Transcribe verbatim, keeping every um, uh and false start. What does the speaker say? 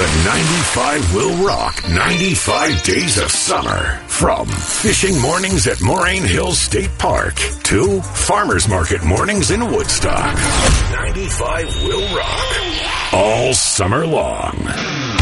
The ninety-five will rock ninety-five days of summer. From fishing mornings at Moraine Hills State Park to farmers market mornings in Woodstock. ninety-five will rock all summer long.